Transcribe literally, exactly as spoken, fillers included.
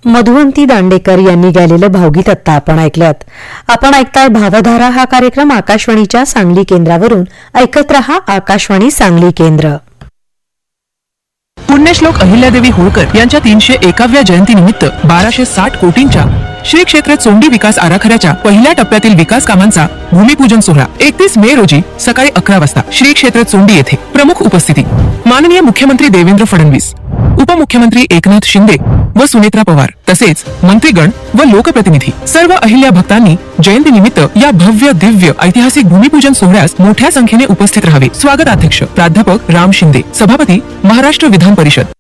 मधुवंती दांडेकर यांनी गायलेलं भावगीत आत्ता आपण ऐकलत. आपण ऐकताय भावधारा हा कार्यक्रम आकाशवाणीच्या सांगली केंद्रावरून. ऐकत रहा आकाशवाणी सांगली केंद्र. पुण्यश्लोक अहिल्यादेवी होळकर यांच्या तीनशे एकाव्या जयंतीनिमित्त बाराशे साठ कोटींच्या श्री क्षेत्र चोंडी विकास आराखड्याच्या पहिल्या टप्प्यातील विकास कामांचा भूमिपूजन सोहळा एकतीस मे रोजी सकाळी अकरा वाजता श्री क्षेत्र चोंडी येथे. प्रमुख उपस्थिती माननीय मुख्यमंत्री देवेंद्र फडणवीस, उपमुख्यमंत्री एकनाथ शिंदे व सुनेत्रा पवार, तसेच मंत्रीगण व लोकप्रतिनिधी. सर्व अहिल्या भक्तांनी जयंतीनिमित्त या भव्य दिव्य ऐतिहासिक भूमिपूजन सोहळ्यास मोठ्या संख्येने उपस्थित राहावे. स्वागताध्यक्ष प्राध्यापक राम शिंदे, सभापती महाराष्ट्र विधान परिषद.